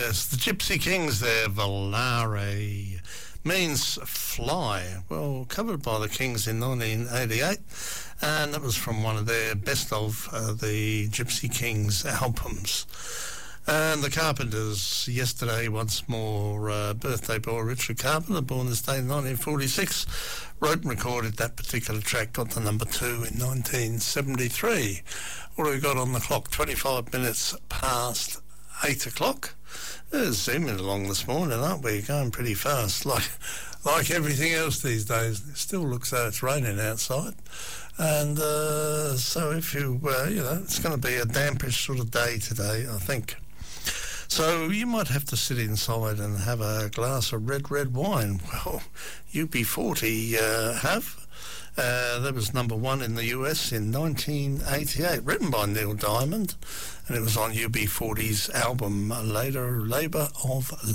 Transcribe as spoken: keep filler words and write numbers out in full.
Yes, the Gypsy Kings there, Volare, means fly. Well, covered by the Kings in nineteen eighty-eight, and that was from one of their best of uh, the Gypsy Kings albums. And the Carpenters, yesterday, once more, uh, birthday boy Richard Carpenter, born this day in nineteen forty-six, wrote and recorded that particular track, got to number two in nineteen seventy-three. What have we got on the clock? twenty-five minutes past eight o'clock. We're zooming along this morning, aren't we? Going pretty fast, like like everything else these days. It still looks like it's raining outside. And uh, so if you, uh, you know, it's going to be a dampish sort of day today, I think. So you might have to sit inside and have a glass of red, red wine. Well, U B forty uh, have. Uh, that was number one in the U S in nineteen eighty-eight, written by Neil Diamond, and it was on U B forty's album Later Labour of